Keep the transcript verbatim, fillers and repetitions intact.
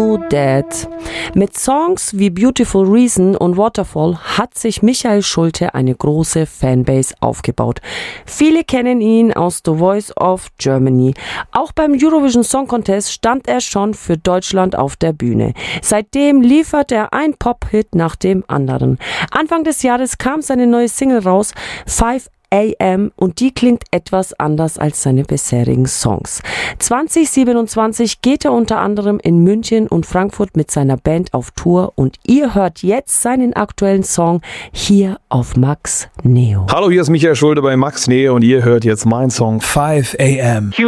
New Dad. Mit Songs wie Beautiful Reason und Waterfall hat sich Michael Schulte eine große Fanbase aufgebaut. Viele kennen ihn aus The Voice of Germany. Auch beim Eurovision Song Contest stand er schon für Deutschland auf der Bühne. Seitdem liefert er ein Pop-Hit nach dem anderen. Anfang des Jahres kam seine neue Single raus, five a m, und die klingt etwas anders als seine bisherigen Songs. zwanzig siebenundzwanzig geht er unter anderem in München und Frankfurt mit seiner Band auf Tour und ihr hört jetzt seinen aktuellen Song hier auf Max Neo. Hallo, hier ist Michael Schulte bei Max Neo und ihr hört jetzt meinen Song five a m.